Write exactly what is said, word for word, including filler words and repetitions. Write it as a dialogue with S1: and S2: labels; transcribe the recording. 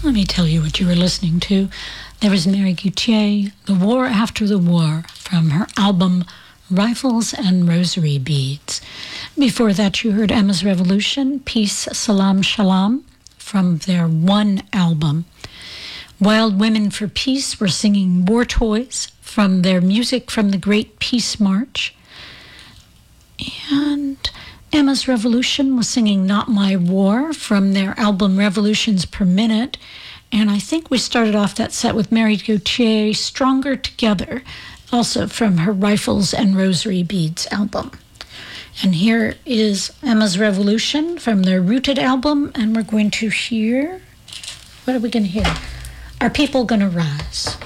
S1: Let me tell you what you were listening to. There was Mary Gauthier, The War After the War, from her album Rifles and Rosary Beads. Before that, you heard Emma's Revolution, Peace, Salam, Shalom, from their One album. Wild Women for Peace were singing War Toys from their Music from the Great Peace March. And Emma's Revolution was singing Not My War from their album Revolutions Per Minute. And I think we started off that set with Mary Gauthier, Stronger Together, also from her Rifles and Rosary Beads album. And here is Emma's Revolution from their Rooted album, and we're going to hear, what are we going to hear? Are People Gonna Rise?